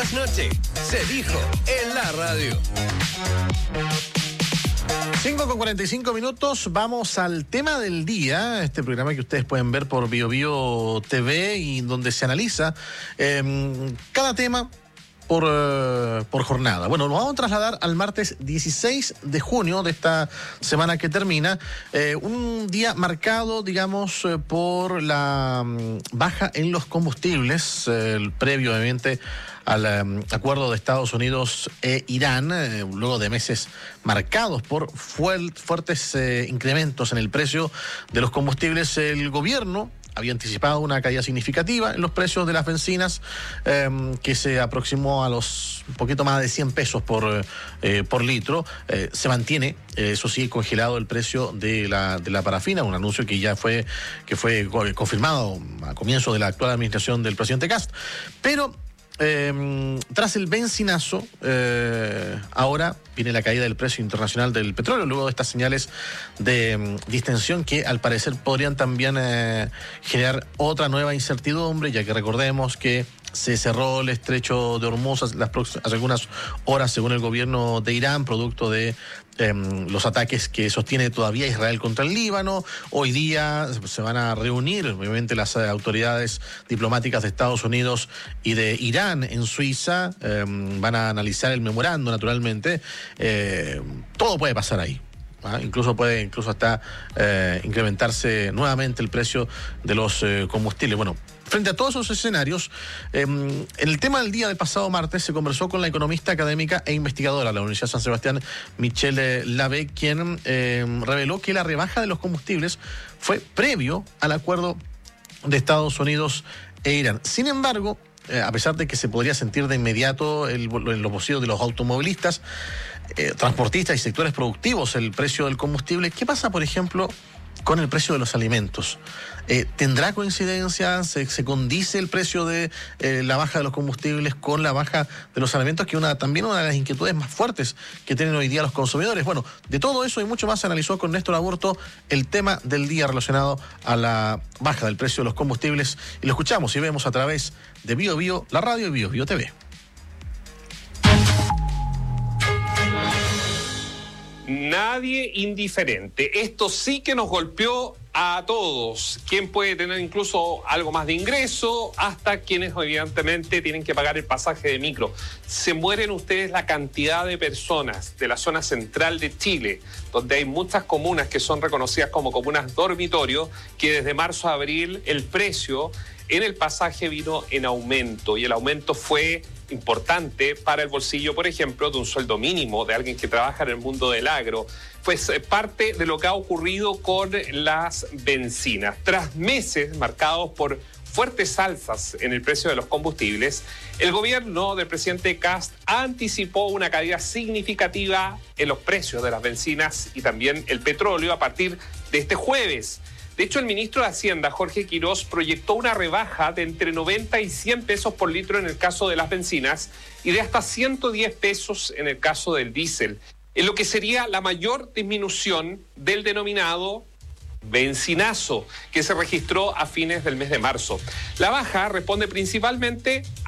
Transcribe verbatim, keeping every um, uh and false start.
noche se dijo en la radio. cinco con cuarenta y cinco minutos, vamos al tema del día, este programa que ustedes pueden ver por Bio Bio T V y donde se analiza eh, cada tema por, uh, por jornada. Bueno, nos vamos a trasladar al martes dieciséis de junio de esta semana que termina, eh, un día marcado, digamos, eh, por la um, baja en los combustibles, eh, el previo, obviamente, al um, acuerdo de Estados Unidos e Irán, eh, luego de meses marcados por fuel, fuertes eh, incrementos en el precio de los combustibles. El gobierno había anticipado una caída significativa en los precios de las bencinas, eh, que se aproximó a los un poquito más de cien pesos por, eh, por litro. Eh, se mantiene, eh, eso sí, congelado el precio de la, de la parafina, un anuncio que ya fue, que fue confirmado a comienzo de la actual administración del presidente Kast. Pero Eh, tras el bencinazo, eh, ahora viene la caída del precio internacional del petróleo, luego de estas señales de um, distensión que al parecer podrían también eh, generar otra nueva incertidumbre, ya que recordemos que se cerró el estrecho de Hormuz hace, las próximas, hace algunas horas, según el gobierno de Irán, producto de eh, los ataques que sostiene todavía Israel contra el Líbano. Hoy día se van a reunir, obviamente, las autoridades diplomáticas de Estados Unidos y de Irán en Suiza. Eh, van a analizar el memorando, naturalmente. Eh, todo puede pasar ahí. ¿Ah? Incluso puede, incluso hasta eh, incrementarse nuevamente el precio de los eh, combustibles. Bueno, frente a todos esos escenarios, eh, en el tema del día del pasado martes se conversó con la economista académica e investigadora de la Universidad San Sebastián, Michelle Lave, quien eh, reveló que la rebaja de los combustibles fue previo al acuerdo de Estados Unidos e Irán. Sin embargo, eh, a pesar de que se podría sentir de inmediato el, en los bolsillos de los automovilistas, eh, transportistas y sectores productivos el precio del combustible, ¿qué pasa, por ejemplo, con el precio de los alimentos? Eh, ¿Tendrá coincidencia? ¿Se, se condice el precio de eh, la baja de los combustibles con la baja de los alimentos, que una también una de las inquietudes más fuertes que tienen hoy día los consumidores? Bueno, de todo eso y mucho más se analizó con Néstor Aburto el tema del día relacionado a la baja del precio de los combustibles, y lo escuchamos y vemos a través de Bio Bio, la radio, y Bio Bio T V. Nadie indiferente. Esto sí que nos golpeó a todos. Quien puede tener incluso algo más de ingreso, hasta quienes evidentemente tienen que pagar el pasaje de micro. Se mueren ustedes la cantidad de personas de la zona central de Chile, donde hay muchas comunas que son reconocidas como comunas dormitorio, que desde marzo a abril el precio en el pasaje vino en aumento, y el aumento fue importante para el bolsillo, por ejemplo, de un sueldo mínimo de alguien que trabaja en el mundo del agro. Pues parte de lo que ha ocurrido con las bencinas. Tras meses marcados por fuertes alzas en el precio de los combustibles, el gobierno del presidente Kast anticipó una caída significativa en los precios de las bencinas y también el petróleo a partir de este jueves. De hecho, el ministro de Hacienda, Jorge Quirós, proyectó una rebaja de entre noventa y cien pesos por litro en el caso de las bencinas y de hasta ciento diez pesos en el caso del diésel, en lo que sería la mayor disminución del denominado bencinazo que se registró a fines del mes de marzo. La baja responde principalmente